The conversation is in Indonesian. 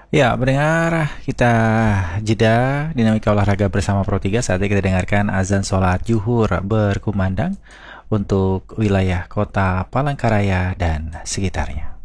Ya, mendengar kita jeda dinamika olahraga bersama Pro 3. Saatnya kita dengarkan azan sholat zuhur berkumandang untuk wilayah kota Palangkaraya dan sekitarnya.